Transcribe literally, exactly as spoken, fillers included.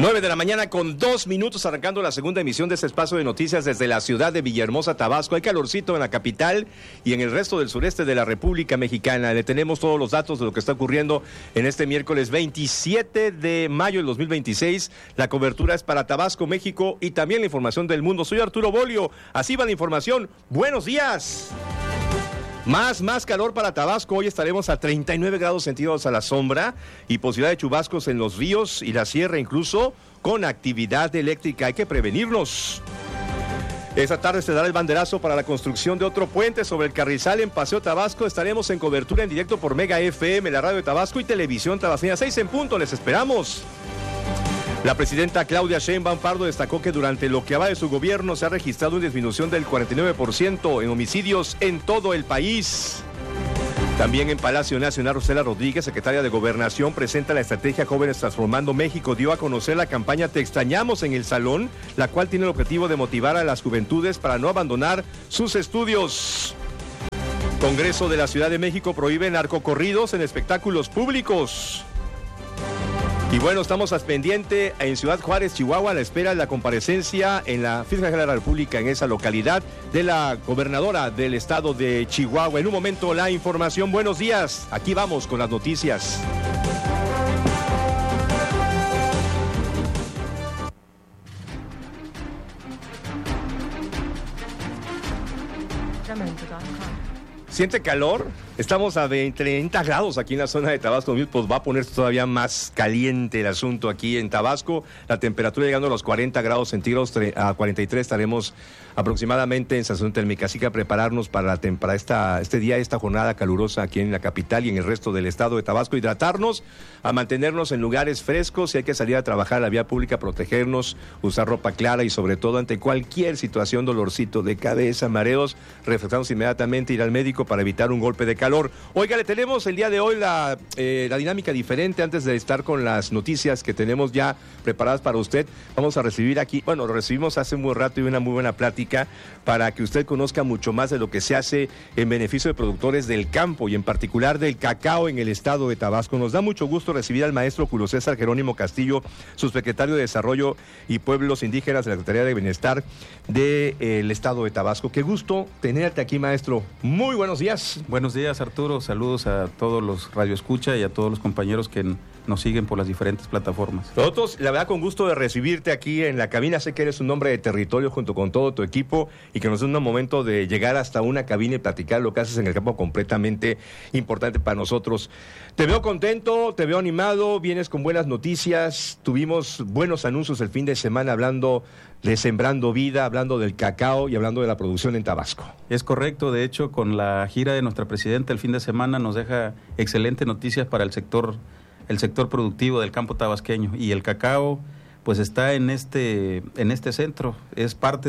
Nueve de la mañana con dos minutos, arrancando la segunda emisión de este espacio de noticias desde la ciudad de Villahermosa, Tabasco. Hay calorcito en la capital y en el resto del sureste de la República Mexicana. Le tenemos todos los datos de lo que está ocurriendo en este miércoles veintisiete de mayo del dos mil veintiséis. La cobertura es para Tabasco, México y también la información del mundo. Soy Arturo Bolio, así va la información. ¡Buenos días! Más, más calor para Tabasco. Hoy estaremos a treinta y nueve grados centígrados a la sombra y posibilidad de chubascos en los ríos y la sierra, incluso con actividad eléctrica. Hay que prevenirnos. Esta tarde se dará el banderazo para la construcción de otro puente sobre el Carrizal en Paseo Tabasco. Estaremos en cobertura en directo por Mega F M, la radio de Tabasco y Televisión Tabasqueña. Seis en punto, les esperamos. La presidenta Claudia Sheinbaum Pardo destacó que durante lo que va de su gobierno se ha registrado una disminución del cuarenta y nueve por ciento en homicidios en todo el país. También en Palacio Nacional, Rosela Rodríguez, secretaria de Gobernación, presenta la estrategia Jóvenes Transformando México. Dio a conocer la campaña Te Extrañamos en el Salón, la cual tiene el objetivo de motivar a las juventudes para no abandonar sus estudios. Congreso de la Ciudad de México prohíbe narcocorridos en espectáculos públicos. Y bueno, estamos al pendiente en Ciudad Juárez, Chihuahua, a la espera de la comparecencia en la Fiscalía de la República en esa localidad de la gobernadora del estado de Chihuahua. En un momento la información. Buenos días, aquí vamos con las noticias. ¿Siente calor? Estamos a treinta grados aquí en la zona de Tabasco, pues va a ponerse todavía más caliente el asunto aquí en Tabasco. La temperatura llegando a los cuarenta grados centígrados, a cuarenta y tres estaremos aproximadamente en sensación térmica. Así que a prepararnos para, la, para esta, este día, esta jornada calurosa aquí en la capital y en el resto del estado de Tabasco. Hidratarnos, a mantenernos en lugares frescos. Si hay que salir a trabajar a la vía pública, protegernos, usar ropa clara y sobre todo ante cualquier situación, dolorcito de cabeza, mareos, refrescarnos inmediatamente, ir al médico para evitar un golpe de calor. Oiga, le tenemos el día de hoy la, eh, la dinámica diferente. Antes de estar con las noticias que tenemos ya preparadas para usted, vamos a recibir aquí, bueno, lo recibimos hace muy rato y una muy buena plática para que usted conozca mucho más de lo que se hace en beneficio de productores del campo y en particular del cacao en el estado de Tabasco. Nos da mucho gusto recibir al maestro Julio César Jerónimo Castillo, subsecretario de Desarrollo y Pueblos Indígenas de la Secretaría de Bienestar del eh, estado de Tabasco. Qué gusto tenerte aquí, maestro. Muy buenos días. Buenos días, Arturo. Saludos a todos los radioescucha y a todos los compañeros que nos siguen por las diferentes plataformas. Nosotros, la verdad, con gusto de recibirte aquí en la cabina. Sé que eres un hombre de territorio junto con todo tu equipo y que nos da un momento de llegar hasta una cabina y platicar lo que haces en el campo, completamente importante para nosotros. Te veo contento, te veo animado, vienes con buenas noticias. Tuvimos buenos anuncios el fin de semana hablando de Sembrando Vida, hablando del cacao y hablando de la producción en Tabasco. Es correcto, de hecho, con la gira de nuestra presidenta el fin de semana nos deja excelentes noticias para el sector, el sector productivo del campo tabasqueño. Y el cacao, pues está en este, en este centro, es parte